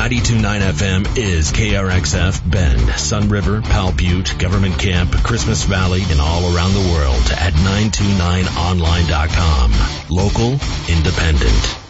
92.9 FM is KRXF Bend, Sun River, Powell Butte, Government Camp, Christmas Valley, and all around the world at 929online.com. Local, independent.